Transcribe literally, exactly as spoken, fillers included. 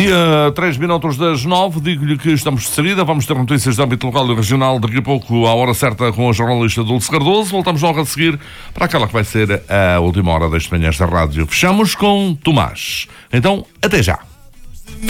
E a três minutos das nove, digo-lhe que estamos de saída. Vamos ter notícias de âmbito local e regional daqui a pouco, à hora certa, com a jornalista Dulce Cardoso. Voltamos logo a seguir para aquela que vai ser a última hora das manhãs da rádio. Fechamos com Tomás. Então, até já.